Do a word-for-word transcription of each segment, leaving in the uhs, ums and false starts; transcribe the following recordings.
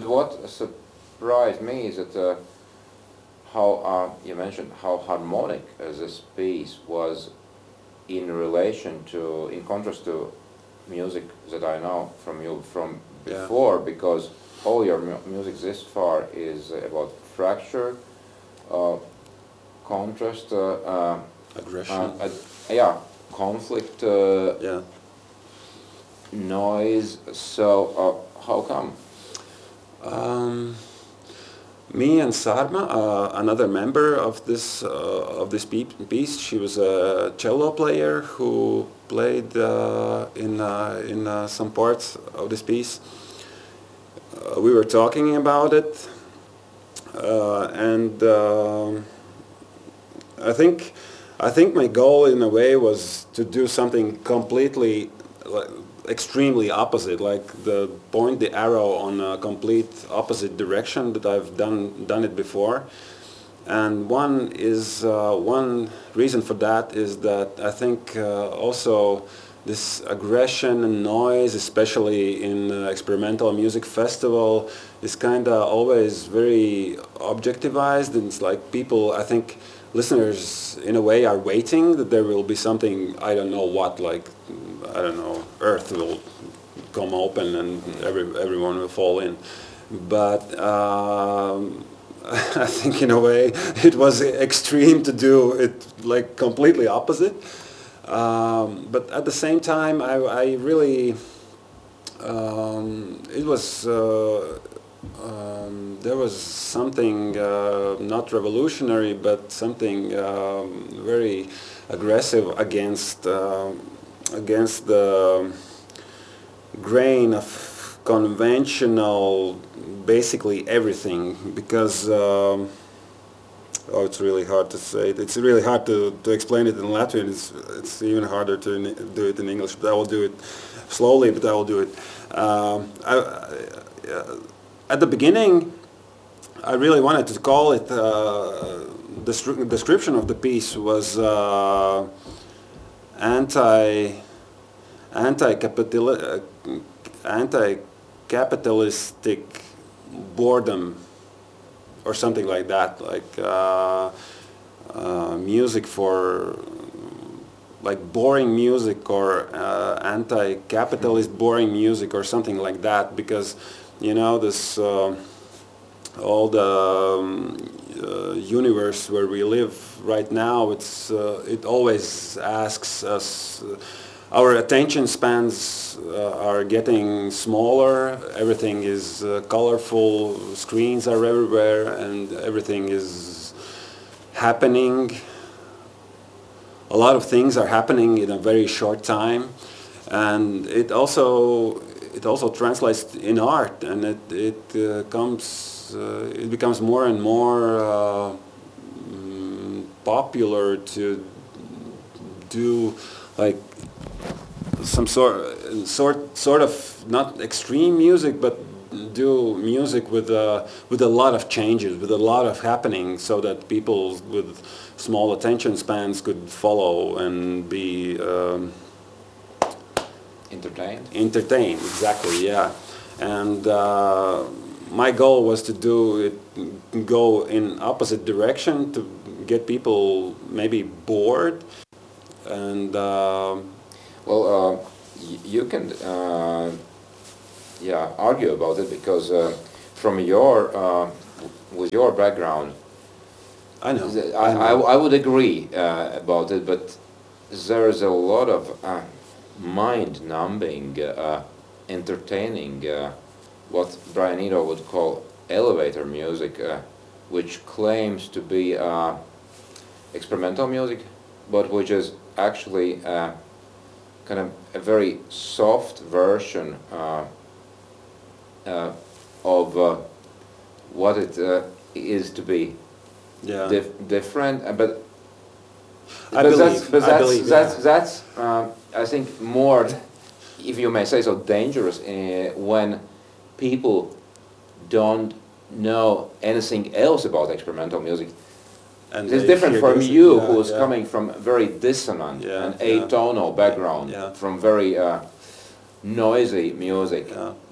but what surprised me is that uh, how uh, you mentioned how harmonic uh, this piece was in relation to, in contrast to music that I know from you from Yeah. before, because all your mu- music this far is about fracture, uh, contrast, uh, uh, Aggression. uh, uh, yeah, conflict, uh, Yeah. noise. So uh, how come? Um, me and Sarma, uh, another member of this uh, of this pe- piece, she was a cello player who played uh, in uh, in uh, some parts of this piece. Uh, we were talking about it, uh, and um, I think I think my goal in a way was to do something completely like, extremely opposite, like the point the arrow on a complete opposite direction that I've done done it before. And one is uh, one reason for that is that I think uh, also this aggression and noise, especially in uh, experimental music festival, is kind of always very objectivized, and it's like people, I think listeners in a way are waiting that there will be something, I don't know what, like I don't know, Earth will come open and every everyone will fall in, but. Um, I think in a way it was extreme to do it like completely opposite. Um, but at the same time, I, I really, um, it was, uh, um, there was something uh, not revolutionary, but something um, very aggressive against, uh, against the grain of conventional basically everything, because um, oh, it's really hard to say it. It's really hard to, to explain it in Latvian. It's, it's even harder to in, do it in English, but I will do it slowly, but I will do it. Um, I, I, uh, at the beginning, I really wanted to call it, uh, the stru- description of the piece was uh, anti, anti-capitali- uh, anti-capitalistic boredom or something like that, like uh, uh, music for like boring music, or uh, anti-capitalist boring music or something like that, because you know this uh, all the um, uh, universe where we live right now, it's uh, it always asks us, uh, our attention spans uh, are getting smaller, everything is uh, colorful, screens are everywhere, and everything is happening. A lot of things are happening in a very short time, and it also it also translates in art, and it it uh, comes uh, it becomes more and more uh, mm, popular to do like some sort sort sort of not extreme music, but do music with a with a lot of changes, with a lot of happening, so that people with small attention spans could follow and be um, Entertained? Entertained, exactly, yeah. And uh, my goal was to do it, go in opposite direction, to get people maybe bored. And uh, Well, uh, y- you can uh, yeah argue about it, because uh, from your uh, with your background, I know, th- I I, I, know. I would agree uh, about it, but there is a lot of uh, mind-numbing, uh, entertaining, uh, what Brian Eno would call elevator music, uh, which claims to be uh, experimental music, but which is actually uh, kind of a very soft version uh, uh, of uh, what it uh, is to be Yeah. dif- different, uh, but I but believe, that's but I that's believe, that's yeah. that's um, I think more, if you may say so, dangerous uh, when people don't know anything else about experimental music. And It's they different hear from this, you, yeah, who is yeah. coming from very dissonant Yeah, and yeah. atonal background, Yeah. from very uh, noisy music. Yeah.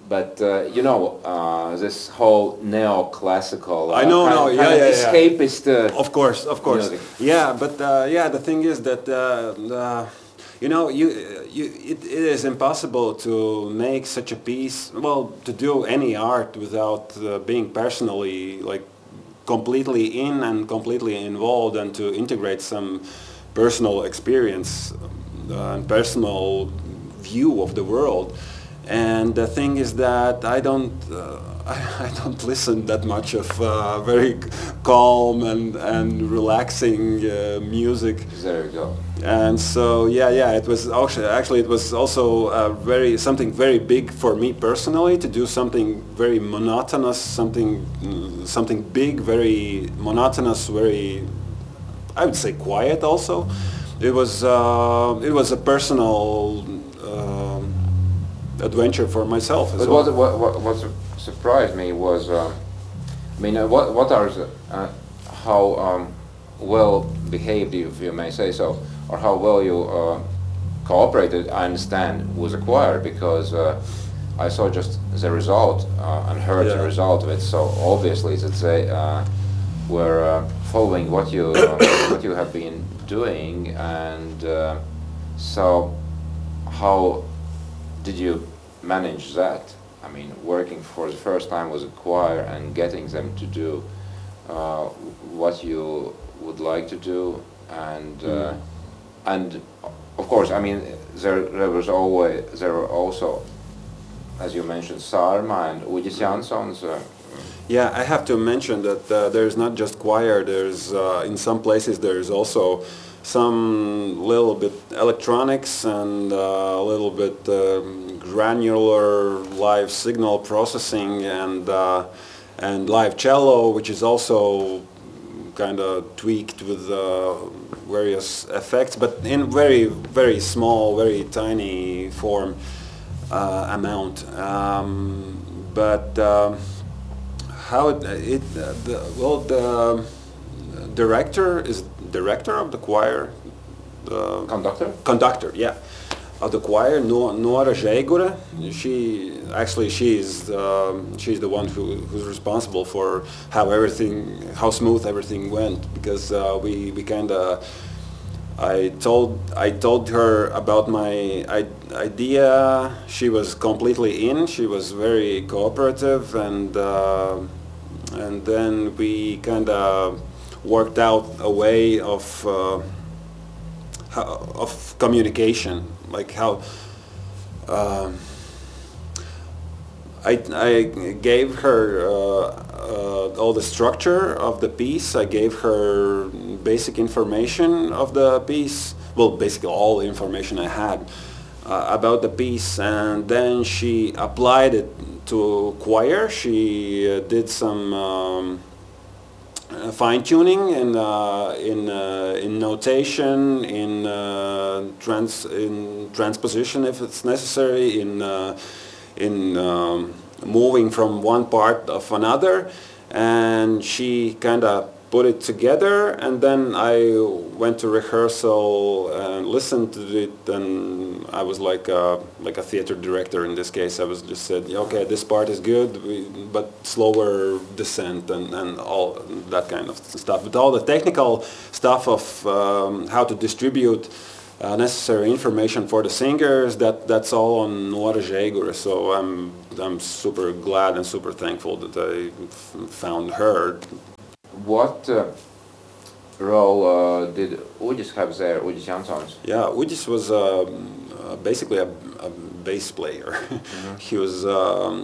but uh, you know, uh, this whole neoclassical, uh, I know, kind, no, kind yeah, of yeah, yeah. escapist. Uh, Of course, of course. music. Yeah, but uh, yeah, the thing is that uh, uh, you know, you you it, it is impossible to make such a piece. Well, to do any art without uh, being personally like completely in and completely involved, and to integrate some personal experience uh, and personal view of the world. And the thing is that I don't, uh, I, I don't listen that much of uh, very calm and and relaxing uh, music. There you go. And so yeah, yeah, it was actually actually it was also uh, very something very big for me personally to do something very monotonous, something mm, something big, very monotonous, very, I would say, quiet also. It was uh, it was a personal um, adventure for myself as But well. what, what, what, what sur- surprised me was, um, I mean, uh, what, what are the, uh, how um, well behaved, if you may say so, or how well you uh, cooperated, I understand, with the choir, because uh, I saw just the result uh, and heard the Yeah. result of it, so obviously that they uh, were uh, following what you, uh, what you have been doing, and uh, so how did you manage that? I mean, working for the first time with a choir and getting them to do uh, what you would like to do, and uh, and of course, I mean, there there was always there were also, as you mentioned, Sarma and Udis Janssons. Uh, Yeah, I have to mention that uh, there's not just choir. There's uh, in some places there's also some little bit electronics and uh, a little bit um, granular live signal processing and uh, and live cello, which is also kind of tweaked with uh, various effects, but in very very small, very tiny form uh, amount. Um, but um, how it, it uh, the, well the director is director of the choir, the conductor? conductor, yeah, of the choir, No- Nora Žeigure. She actually she's um, she's the one who, who's responsible for how everything, how smooth everything went, because uh, we we kind of. I told I told her about my I- idea. She was completely in. She was very cooperative, and uh, and then we kind of worked out a way of uh, how, of communication, like how. Um, I, I gave her uh, uh, all the structure of the piece. I gave her basic information of the piece. Well, basically all the information I had uh, about the piece, and then she applied it to choir. She uh, did some um, uh, fine tuning in uh, in uh, in notation, in uh, trans in transposition if it's necessary, in uh, in um, moving from one part of another, and she kind of put it together, and then I went to rehearsal and listened to it, and I was like a, like a theater director in this case. I was just said, okay, this part is good, we, but slower descent and, and all that kind of stuff. But all the technical stuff of um, how to distribute Uh, necessary information for the singers, that that's all on Nora Žeigure. So I'm I'm super glad and super thankful that I f- found her. What uh, role uh, did Udis have there, Udis Janssons? Yeah, Udis was um, uh, basically a, a bass player. He was um,